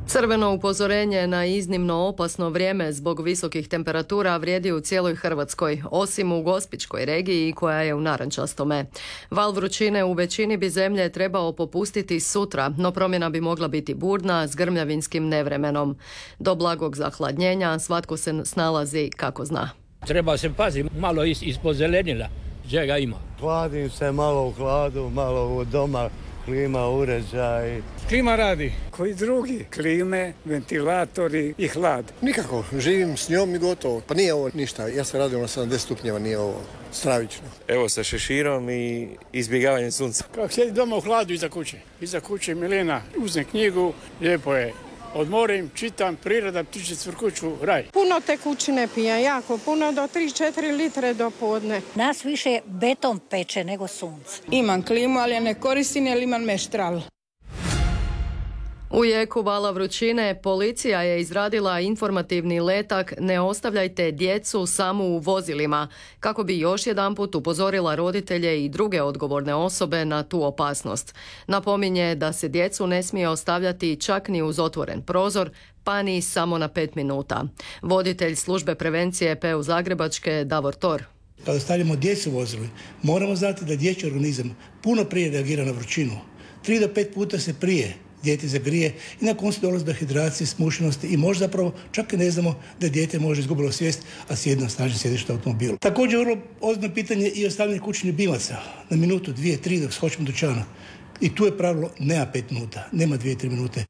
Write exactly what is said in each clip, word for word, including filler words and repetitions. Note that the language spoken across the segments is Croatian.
Crveno upozorenje na iznimno opasno vrijeme zbog visokih temperatura vrijedi u cijeloj Hrvatskoj, osim u Gospićkoj regiji koja je u narančastome. Val vrućine u većini bi zemlje trebao popustiti sutra, no promjena bi mogla biti burna s grmljavinskim nevremenom. Do blagog zahladnjenja svatko se snalazi kako zna. Treba se paziti, malo is, ispod zelenila, čega ima. Hladim se malo u hladu, malo u doma. Klima, uređaj. Klima radi. Koji drugi? Klime, ventilatori i hlad. Nikako. Živim s njom i gotovo. Pa nije ovo ništa. Ja sam radio na sedamdeset stupnjeva, nije ovo stravično. Evo sa šeširom i izbjegavanjem sunca. Kako sjedi doma u hladu iza kuće. Iza kuće Milena uzme knjigu, lijepo je. Odmorim, čitam, priroda, ptiče cvrkuću, raj. Puno tekućine pijem, jako puno, do tri četiri litre do podne. Nas više beton peče nego sunce. Imam klimu, ali ne koristim jer imam meštral. U jeku vala vrućine policija je izradila informativni letak Ne ostavljajte djecu samu u vozilima, kako bi još jedanput upozorila roditelje i druge odgovorne osobe na tu opasnost. Napominje da se djecu ne smije ostavljati čak ni uz otvoren prozor, pa ni samo na pet minuta. Voditelj službe prevencije P U Zagrebačke Davor Tor. Kada stavljamo djecu u vozili, moramo znati da dječji organizam puno prije reagira na vrućinu. Tri do pet puta se prije dijete zagrije i na koncu dolazi do hidracije, smušenosti i možda zapravo čak i ne znamo da dijete može izgubilo svijest, a sjedi na snažnom sjedištu automobilu. Također vrlo ozbiljno pitanje i ostavljanje kućnih ljubimaca na minutu, dvije, tri dok skočimo do dućana. I tu je pravilo nema pet minuta, nema dvije, tri minute.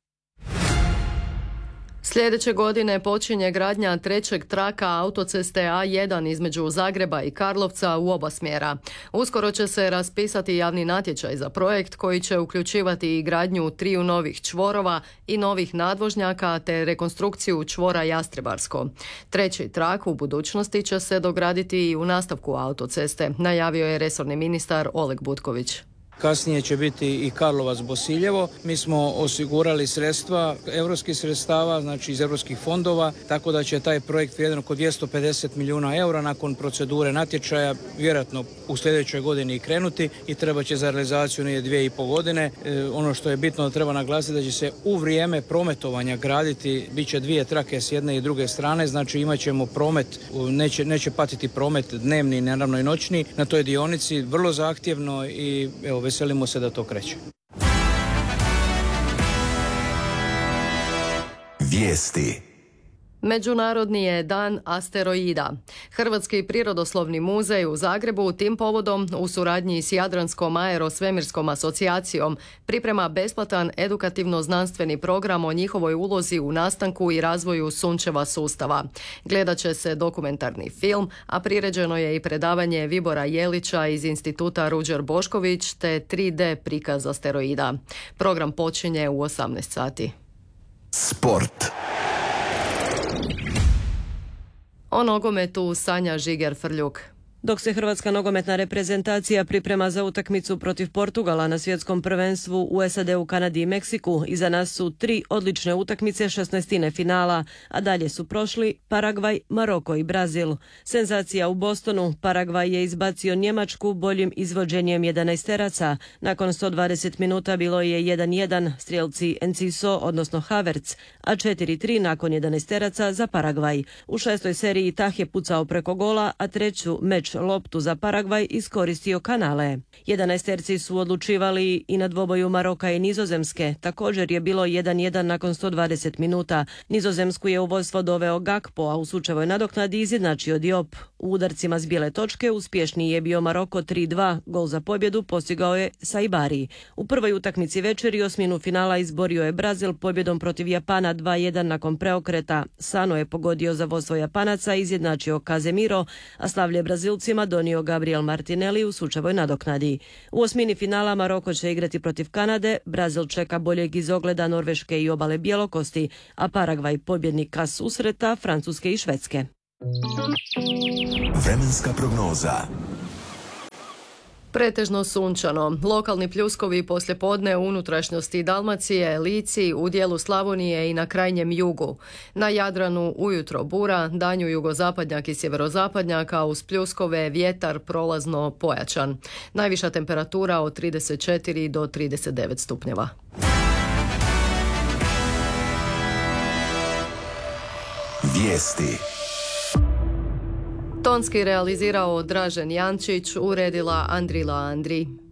Sljedeće godine počinje gradnja trećeg traka autoceste A jedan između Zagreba i Karlovca u oba smjera. Uskoro će se raspisati javni natječaj za projekt koji će uključivati i gradnju triju novih čvorova i novih nadvožnjaka te rekonstrukciju čvora Jastrebarsko. Treći trak u budućnosti će se dograditi i u nastavku autoceste, najavio je resorni ministar Oleg Butković. Kasnije će biti i Karlovac-Bosiljevo. Mi smo osigurali sredstva, europskih sredstava, znači iz europskih fondova, tako da će taj projekt vrijedan oko dvjesto pedeset milijuna eura nakon procedure natječaja vjerojatno u sljedećoj godini i krenuti i treba će za realizaciju nije dvije i pol godine. E, ono što je bitno da treba naglasiti da će se u vrijeme prometovanja graditi, bit će dvije trake s jedne i druge strane, znači imat ćemo promet, neće, neće patiti promet dnevni, naravno i noćni na toj dionici, vrlo zahtjevno i evo, veselimo se da to kreće. Vijesti. Međunarodni je dan asteroida. Hrvatski prirodoslovni muzej u Zagrebu tim povodom u suradnji s Jadranskom aerosvemirskom asocijacijom priprema besplatan edukativno-znanstveni program o njihovoj ulozi u nastanku i razvoju sunčeva sustava. Gledat će se dokumentarni film, a priređeno je i predavanje Vibora Jelića iz Instituta Ruđer Bošković te tri D prikaz asteroida. Program počinje u osamnaest sati. Sport. O nogometu Sanja Žiger-Frljuk. Dok se hrvatska nogometna reprezentacija priprema za utakmicu protiv Portugala na svjetskom prvenstvu u S A D-u, Kanadi i Meksiku, iza nas su tri odlične utakmice šesnaestine finala, a dalje su prošli Paragvaj, Maroko i Brazil. Senzacija u Bostonu, Paragvaj je izbacio Njemačku boljim izvođenjem jedanaesteraca. Nakon sto dvadeset minuta bilo je jedan jedan, strijelci Enciso, odnosno Havertz, a četiri tri nakon jedanaesteraca za Paragvaj. U šestoj seriji Tah je pucao preko gola, a treću meč loptu za Paragvaj iskoristio Kanale. Jedanaesterci su odlučivali i na dvoboju Maroka i Nizozemske. Također je bilo jedan jedan nakon sto dvadeset minuta. Nizozemsku je u vodstvo doveo Gakpo, a u sučevoj nadoknadi izjednačio Diop. U udarcima s bijele točke uspješniji je bio Maroko tri dva. Gol za pobjedu postigao je Saibari. U prvoj utakmici večeri osminu finala izborio je Brazil pobjedom protiv Japana dva jedan nakon preokreta. Sano je pogodio za vodstvo Japanaca, izjednačio Casemiro, a slavlje Brazilcima donio Gabriel Martinelli u sučevoj nadoknadi. U osmini finala Maroko će igrati protiv Kanade, Brazil čeka boljeg izogleda Norveške i obale Bjelokosti, a Paragvaj pobjednika susreta Francuske i Švedske. Vremenska prognoza. Pretežno sunčano. Lokalni pljuskovi poslijepodne u unutrašnjosti Dalmacije, Lici, u dijelu Slavonije i na krajnjem jugu. Na Jadranu ujutro bura, danju jugozapadnjak i sjeverozapadnjak, a uz pljuskove vjetar prolazno pojačan. Najviša temperatura od trideset četiri do trideset devet stupnjeva. Vijesti. Tonski realizirao Dražen Jančić, uredila Andrila Andri.